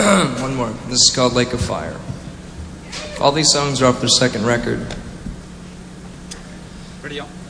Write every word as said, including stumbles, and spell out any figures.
One more. This is called Lake of Fire. All these songs are off their second record. Ready, y'all?